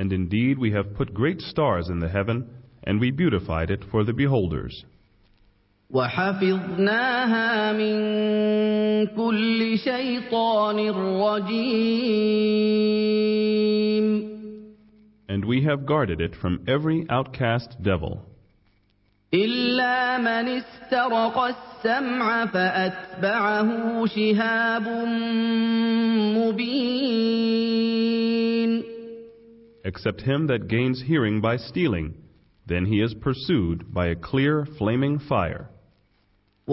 And indeed we have put great stars in the heaven, and we beautified it for the beholders. وَحَفِظْنَاهَا مِن كُلِّ شَيْطَانٍ رَّجِيمٍ. And we have guarded it from every outcast devil. إِلَّا مَنِ اسْتَرَقَ السَّمْعَ فَأَتْبَعَهُ شِهَابٌ مُّبِينٌ. Except him that gains hearing by stealing, then he is pursued by a clear flaming fire.